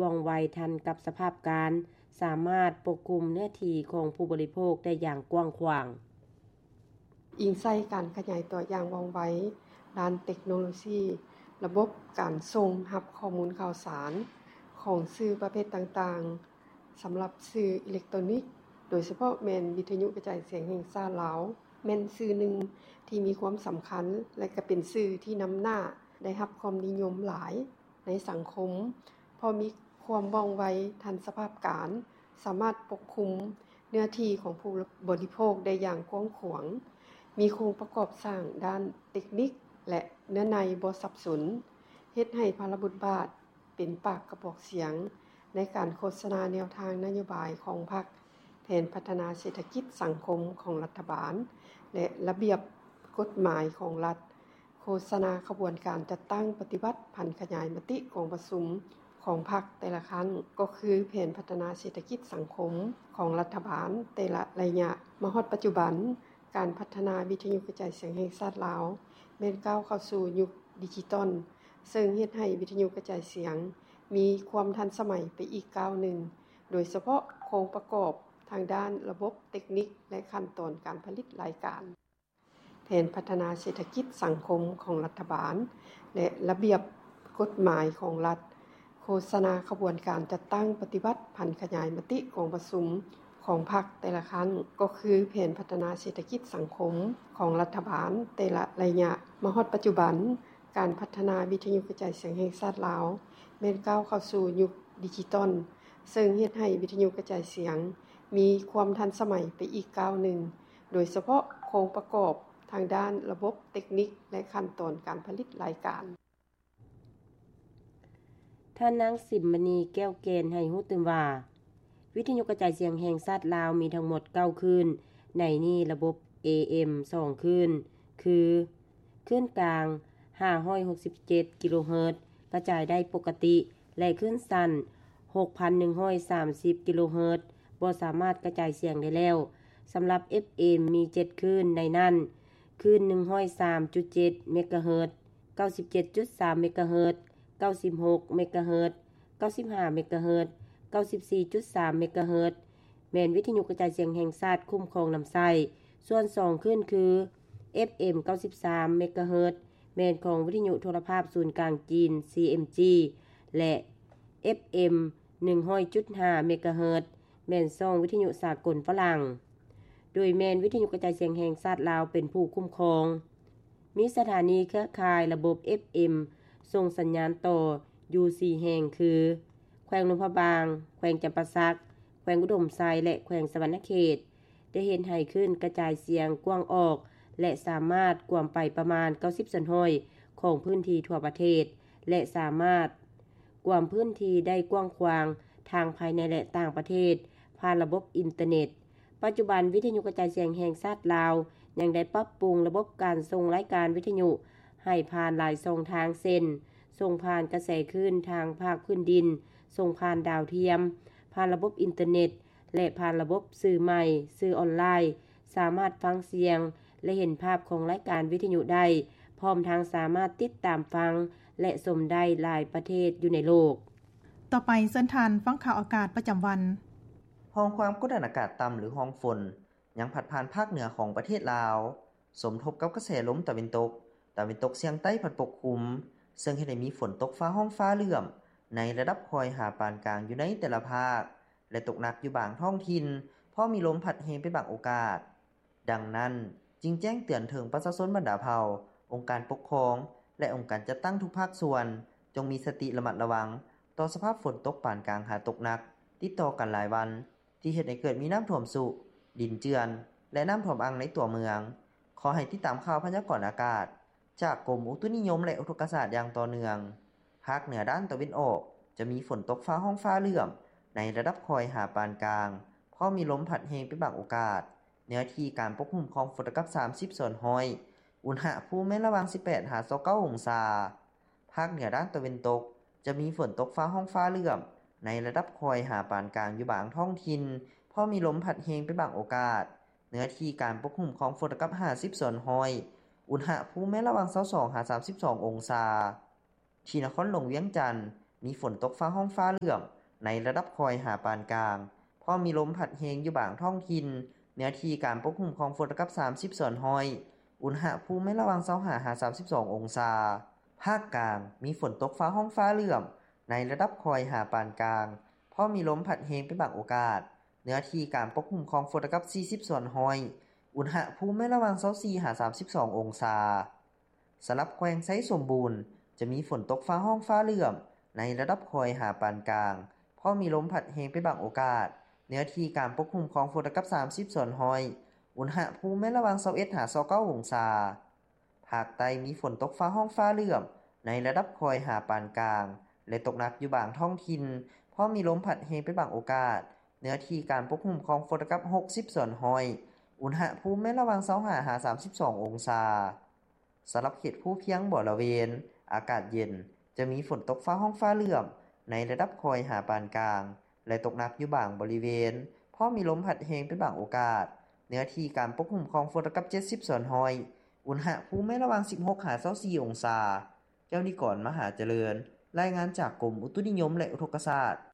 ว่องไวทันกับสภาพการสามารถปกคลุมเนื้อที่ของผู้บริโภคได้อย่างกว้างขวางอิงใส่การขยายตัวอย่างว่องไวด้านเทคโนโลยีระบบการส่งรับข้อมูลข่าวสารของสื่อประเภทต่างๆสำหรับสื่ออิเล็กทรอนิกส์โดยเฉพาะแม่นวิทยุกระจายเสียงแห่งชาติลาวแม่นสื่อหนึ่งที่มีความสำคัญและก็เป็นสื่อที่นำหน้าได้รับความนิยมหลายในสังคมเพราะมีความว่องไวทันสภาพการสามารถปกคลุมเนื้อที่ของผู้บริโภคได้อย่างกว้างขวางมีโครงประกอบสร้างด้านเทคนิคและเนื้อในบ่สับสนเฮ็ดให้ภาระบทบาทเป็นปากกระบอกเสียงในการโฆษณาแนวทางนโยบายของพรรคแผนพัฒนาเศรษฐกิจสังคมของรัฐบาลและระเบียบกฎหมายของรัฐโฆษณาขบวนการจัดตั้งปฏิบัติพันธ์ขยายมติของประชุมของพรรคแต่ละครั้งก็คือแผนพัฒนาเศรษฐกิจสังคมของรัฐบาลแต่ละระยะมาฮอดปัจจุบันการพัฒนาวิทยุกระจายเสียงแห่งชาติลาวแม่นก้าวเข้าสู่ยุคดิจิทัลซึ่งเฮ็ดให้วิทยุกระจายเสียงมีความทันสมัยไปอีกก้าวหนึ่งโดยเฉพาะโครงประกอบทางด้านระบบเทคนิคและขั้นตอนการผลิตรายการแผนพัฒนาเศรษฐกิจสังคมของรัฐบาลและระเบียบกฎหมายของรัฐโฆษณาขบวนการจัดตั้งปฏิบัติพันธ์ขยายมติของประชุมของพรรคแต่ละครั้งก็คือแผนพัฒนาเศรษฐกิจสังคมของรัฐบาลแต่ละระยะมาฮอดปัจจุบันการพัฒนาวิทยุกระจายเสียงแห่งชาติลาวแม่นก้าวเข้าสู่ยุคดิจิทัลซึ่งเฮ็ดให้วิทยุกระจายเสียงมีความทันสมัยไปอีกก้าวหนึ่งโดยเฉพาะโครงประกอบทางด้านระบบเทคนิคและขั้นตอนการผลิตรายการท่านนางสิมมณีแก้วเกณฑ์ให้ฮู้ตื่นว่าวิทยุกระจายเสียงแห่งชาติลาวมีทั้งหมด9คลื่นในนี้ระบบ AM 2คลื่นคือคลื่นกลาง567กิโลเฮิรตซ์กระจายได้ปกติและคลื่นสั้น 6,130 กิโลเฮิรตซ์บ่สามารถกระจายเสียงได้แล้วสำหรับ FM มี7คลื่นในนั้นคลื่น 103.7 เมกะเฮิรตซ์ 97.3 เมกะเฮิรตซ์ 96 เมกะเฮิรตซ์ 95 เมกะเฮิรตซ์ 94.3 เมกะเฮิรตซ์แม่นวิทยุกระจายเสียงแห่งชาติคุ้มครองน้ำไส้ส่วน2คลื่นคือ FM 93 เมกะเฮิรตซ์แม่นของวิทยุโทรภาพศูนย์กลางจีน CMG และ FM 100.5 เมกะเฮิรตซ์แม่นช่องวิทยุสากลฝรั่งโดยแม่นวิทยุกระจายเสียงแห่งชาติลาวเป็นผู้คุ้มครองมีสถานีเครือข่ายระบบ FM ส่งสัญญาณต่ออยู่4แห่งคือแขวงนพบางแขวงจำปาสักแขวงอุดมไซและแขวงสวรรณเขตได้เห็นให้ขึ้นกระจายเสียงกว้างออกและสามารถกวมไปประมาณ90%ของพื้นที่ทั่วประเทศและสามารถกวมพื้นที่ได้กว้างขวางทางภายในและต่างประเทศผ่านระบบอินเทอร์เน็ตปัจจุบันวิทยุกระจายเสียงแห่งชาติลาวยังได้ปรับปรุงระบบการส่งรายการวิทยุให้ผ่านหลายช่องทางเช่นส่งผ่านกระแสคลื่นทางภาคพื้นดินส่งผ่านดาวเทียมผ่านระบบอินเทอร์เน็ตและผ่านระบบสื่อใหม่สื่อออนไลน์สามารถฟังเสียงและเห็นภาพของรายการวิทยุได้พร้อมทั้งสามารถติดตามฟังและชมได้หลายประเทศอยู่ในโลกต่อไปเชิญท่านฟังข่าวอากาศประจำวันห้องความกดดันอากาศต่ำหรือห้องฝนยังพัดผ่านภาคเหนือของประเทศลาวสมทบกับกระแสลมตะวันตกเฉียงใต้พัดปกคลุมซึ่งเฮ็ดให้มีฝนตกฟ้าห้องฟ้าเหลื่อมในระดับคอยหาปานกลางอยู่ในแต่ละภาคและตกหนักอยู่บางท้องถิ่นเพราะมีลมพัดแรงเป็นบางโอกาสดังนั้นจึงแจ้งเตือนถึงประชาชนบรรดาเผ่าองค์การปกครองและองค์การจัดตั้งทุกภาคส่วนจงมีสติระมัดระวังต่อสภาพฝนตกปานกลางหาตกหนักติดต่อกันหลายวันที่เฮ็ดให้เกิดมีน้ำท่วมสุดินเจือนและน้ำท่วมอ่างในตัวเมืองขอให้ติดตามข่าวพยากรณ์อากาศจากกรมอุตุนิยมและอุทกศาสตร์อย่างต่อเนื่องภาคเหนือด้านตะวันออกจะมีฝนตกฟ้าห้องฟ้าเหลื่อมในระดับคอยหาปานกลางเพราะมีลมพัดแรงเป็นบางโอกาสเนื้อที่การปกคลุมของฝนกับ30%อุณหภูมิระหว่าง18-29องศาภาคเหนือด้านตะวันตกจะมีฝนตกฟ้าห้องฟ้าเหลื่อมในระดับคอยหาปานกลางอยู่บางท้องถิ่นเพราะมีลมพัดแรงเป็นบางโอกาสเนื้อที่การปกคลุมของฝนกับ50%อุณหภูมิระหว่าง22-32องศาที่นครหลวงเวียงจันทน์มีฝนตกฟ้าห้องฟ้าเหลื่อมในระดับคอยหาปานกลางพอมีลมพัดแรงอยู่บางท้องถิ่นเนื้อที่การปกคลุมของฝนกับ30ส่วนห้อยอุณหภูมิไม่ระหว่าง25-32องศาภาคกลางมีฝนตกฟ้าห้องฟ้าเหลื่อมในระดับคอยหาปานกลางพอมีลมพัดแรงเป็นบางโอกาสเนื้อที่การปกคลุมของฝนกับ40ส่วนห้อยอุณหภูมิไม่ระหว่าง24-32องศาสำหรับแขวงไซสมบูรณ์จะมีฝนตกฟ้าห้องฟ้าเหลื่อมในระดับคอยหาปานกลางพอมีลมพัดแรงเป็นบางโอกาสเนื้อที่การปกคลุมของฝนกับ30ส่วนห้อยอุณหภูมิไม่ระหว่าง21-29องศาภาคใต้มีฝนตกฟ้าห้องฟ้าเหลื่อมในระดับคอยหาปานกลางและตกหนักอยู่บางท้องถิ่นพอมีลมพัดแรงเป็นบางโอกาสเนื้อที่การปกคลุมของฝนกับ60ส่วนห้อยอุณหภูมิไม่ระหว่าง25-32องศาสำหรับเขตภูเพียงบ่อละเวนอากาศเย็นจะมีฝนตกฟ้าห้องฟ้าเหลื่อมในระดับคอยหาปานกลางและตกหนักอยู่บางบริเวณพอมีลมพัดแรงเป็นบางโอกาสเนื้อที่การปกคลุมของฝนกับ70ส่วนห้อยอุณหภูมิไม่ระหว่าง16-24องศาแก้วนิกรมหาเจริญรายงานจากกรมอุตุนิยมและอุทกศาสตร์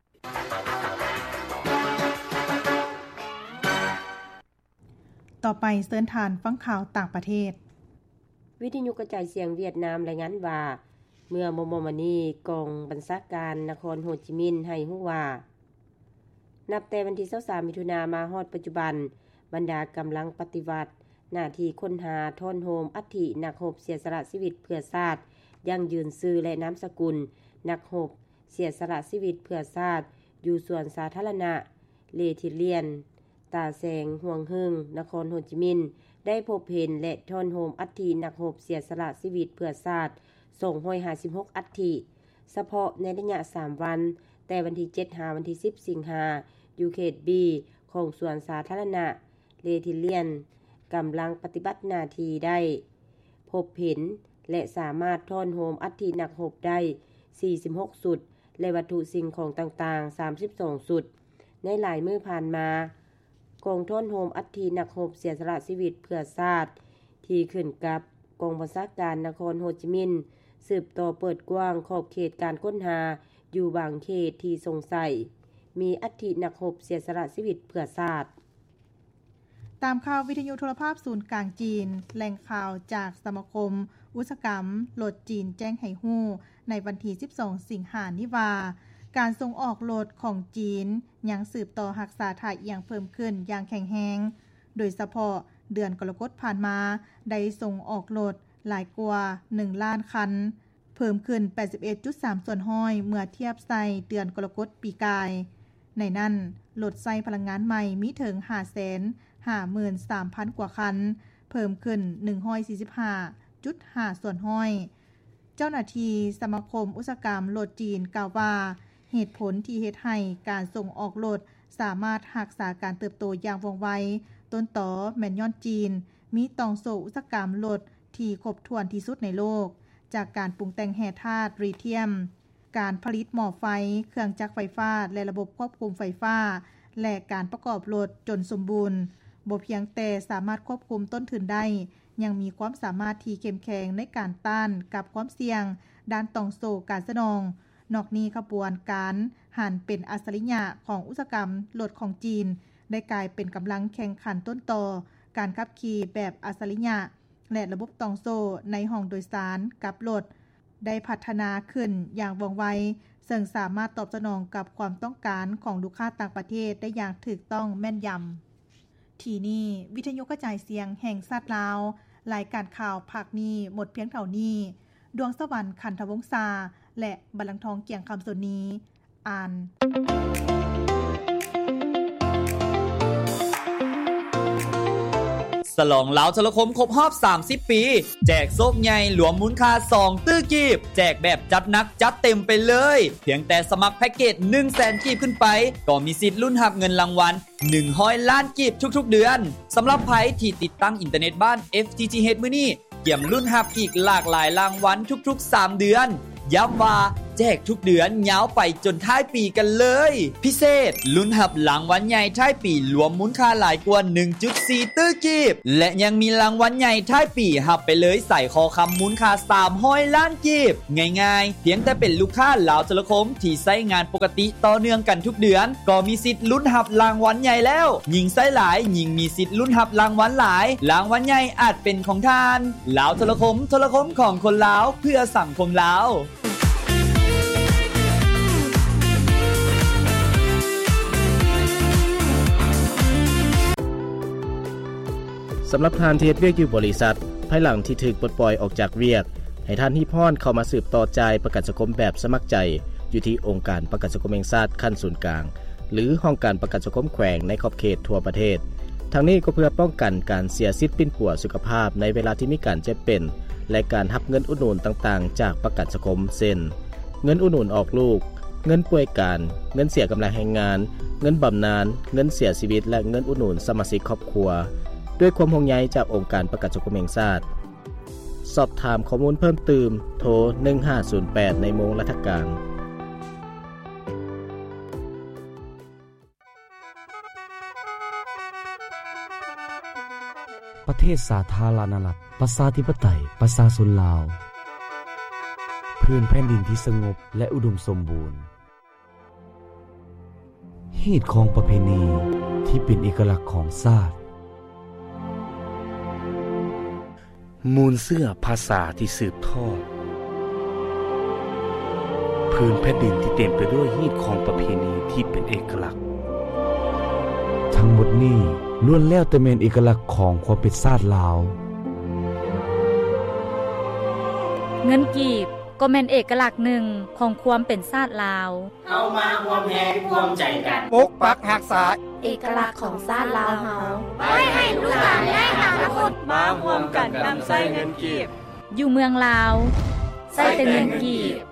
ต่อไปเชิญทานฟังข่าวต่างประเทศวิทยุกระจายเสียงเวียดนามรายงานว่าเมื่อมมนี้กองบัญชาการนครโฮจิมินห์ให้รู้ว่านับแต่วันที่23มิถุนายนมาฮอดปัจจุบันบรรดากำลังปฏิวัติหน้าที่ค้นหาท่อนโฮมอัฐินักรบเสียสละชีวิตเพื่อชาติยังยืนชื่อและนามสกุลนักรบเสียสละชีวิตเพื่อชาติอยู่ส่วนสาธารณะเลทิเลียนตาแสงห่วงหึ่งนครโฮจิมินห์ได้พบเห็นและท่อนโฮมอัฐินักรบเสียสละชีวิตเพื่อชาติ256อัฐิเฉพาะในระยะ3วันแต่วันที่7หาวันที่10สิงหาอยู่เขต B ของสวนสาธารณะเลทิเลียนกำลังปฏิบัติหน้าที่ได้พบเห็นและสามารถท่อนโฮมอัฐินักรบได้46สุดและวัตถุสิ่งของต่างๆ32สุดในหลายมื้อผ่านมากองท่อนโฮมอัฐินักรบเสียสละชีวิตเพื่อชาติที่ขึ้นกับกองบัญชาการนครโฮจิมินห์สืบต่อเปิดกว้างขอบเขตการค้นหาอยู่บางเขตที่สงสัยมีอัฐินักรบเสียสละชีวิตเพื่อชาติตามข่าววิทยุโทรภาพศูนย์กลางจีนแหล่งข่าวจากสมาคมอุตสาหกรรมโหลดจีนแจ้งให้ฮู้ในวันที่12สิงหาคมนี้ว่าการส่งออกโหลดของจีนยังสืบต่อรักษาท่าอย่างเพิ่มขึ้นอย่างแข็งแรงโดยเฉพาะเดือนกรกฎาคมผ่านมาได้ส่งออกโหลดหลายกว่า1ล้านคันเพิ่มขึ้น 81.3 ส่วนห้อยเมื่อเทียบใส่เดือนกรกฎาคมปีกายในนั้นโหลดใช้พลังงานใหม่มีถึง 553,000 กว่าคันเพิ่มขึ้น 145.5 ส่วนห้อยเจ้าหน้าที่สมาคมอุตสาหกรรมโหลดจีนกล่าวว่าเหตุผลที่เฮ็ดให้การส่งออกโหลดสามารถรักษาการเติบโตอย่างว่องไวต้นต่อแม่นย้อนจีนมีตองโซอุตสาหกรรมโหลดที่ครบถ้วนที่สุดในโลกจากการปรุงแต่งแร่ธาตุรีเทียมการผลิตหม้อไฟเครื่องจักรไฟฟ้าและระบบควบคุมไฟฟ้าและการประกอบรถจนสมบูรณ์บ่เพียงแต่สามารถควบคุมต้นทุนได้ยังมีความสามารถที่เข้มแข็งในการต้านกับความเสี่ยงด้านตองโซการสนองนอกนี้ขบวนการหันเป็นอัจฉริยะของอุตสาหกรรมรถของจีนได้กลายเป็นกำลังแข่งขันต้นต่อการขับขี่แบบอัจฉริยะและระบบตองโซในห้องโดยสารกับรถได้พัฒนาขึ้นอย่างว่องไวซึ่งสามารถตอบสนองกับความต้องการของลูกค้าต่างประเทศได้อย่างถูกต้องแม่นยำที่นี่วิทยุกระจายเสียงแห่งชาติลาวรายการข่าวภาคนี้หมดเพียงเท่านี้ดวงสวรรค์ขันธวงศาและบัลลังก์ทองเกียงคำสนนี้อ่านฉลองลาวโทรคมครบรอบ30ปีแจกโซกใหญ่หลวมมูลค่า2ตื้อกีบแจกแบบจัดหนักจัดเต็มไปเลยเพียงแต่สมัครแพ็กเกจ 100,000 กีบขึ้นไปก็มีสิทธิ์ลุ้นรับเงินรางวัล100ล้านกีบทุกๆเดือนสำหรับไผที่ติดตั้งอินเทอร์เน็ตบ้าน FTTH มื้อนี้เกี่ยมลุ้นรับอีกหลากหลายรางวัลทุกๆ3เดือนย้ำว่าแจกทุกเดือนยาวไปจนท้ายปีกันเลยพิเศษลุ้นหับรางวัลใหญ่ท้ายปีรวมมูลค่าหลายกว่า 1.4 ตื้อกีบและยังมีรางวัลใหญ่ท้ายปีหับไปเลยใส่คอคำมูลค่า300 ล้านกีบง่ายๆเพียงแต่เป็นลูกค้าลาวโทรคมที่ใช้งานปกติต่อเนื่องกันทุกเดือนก็มีสิทธิ์ลุ้นหับรางวัลใหญ่แล้วยิ่งใช้หลายยิ่งมีสิทธิ์ลุ้นหับรางวัลหลายรางวัลใหญ่อาจเป็นของท่านลาวโทรคมของคนลาวเพื่อสังคมลาวสำหรับท่านที่เฮ็ดเวียกอยู่บริษัทภายหลังที่ถูกปลดปล่อยออกจากเวียกให้ท่านที่พรเข้ามาสืบต่อจ่ายประกันสังคมแบบสมัครใจอยู่ที่องค์การประกันสังคมแห่งชาติขั้นศูนย์กลางหรือห้องการประกันสังคมแขวงในขอบเขตทั่วประเทศทั้งนี้ก็เพื่อป้องกันการเสียสิทธิ์ปิ้นป่วยสุขภาพในเวลาที่มีการเจ็บเป็นและการรับเงินอุดหนุนต่างๆจากประกันสังคมเช่นเงินอุดหนุนออกลูกเงินป่วยการเงินเสียกำลังแรงงานเงินบำนาญเงินเสียชีวิตและเงินอุดหนุนสมาชิกครอบครัวด้วยความห่วงใยจากองค์การประกันสังคมแห่งชาติสอบถามข้อมูลเพิ่มเติมโทร1508ในโมงราชการประเทศสาธารณรัฐประชาธิปไตยประชาชนลาวพื้นแผ่นดินที่สงบและอุดมสมบูรณ์ฮีตของประเพณีที่เป็นเอกลักษณ์ของชาติมูลเสื้อภาษาที่สืบทอดพื้นแผ่นดินที่เต็มไปด้วยฮีตของประเพณีที่เป็นเอกลักษณ์ทั้งหมดนี้ล้วนแล้วแต่เป็นเอกลักษณ์ของความเป็นชาติลาวเงินกีบก็เป็นเอกลักษณ์หนึ่งของความเป็นชาติลาวเฮามาร่วมแรงร่วมใจกันปกปักรักษาเอกลักษณ์ของชาติลาวเฮาไว้ให้ลูกหลานได้อนาคตมาร่วมกันนำใช้เงินกีบอยู่เมืองลาวใช้แต่เงินกีบ